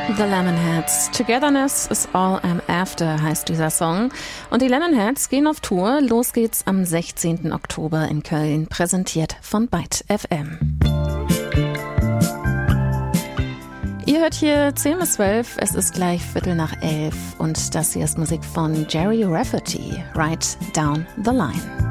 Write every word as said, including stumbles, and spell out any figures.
The Lemonheads. Togetherness is all I'm after heißt dieser Song. Und die Lemonheads gehen auf Tour. Los geht's am sechzehnten Oktober in Köln, präsentiert von Byte F M. Ihr hört hier zehn bis zwölf, es ist gleich Viertel nach elf und das hier ist Musik von Jerry Rafferty, Right Down the Line.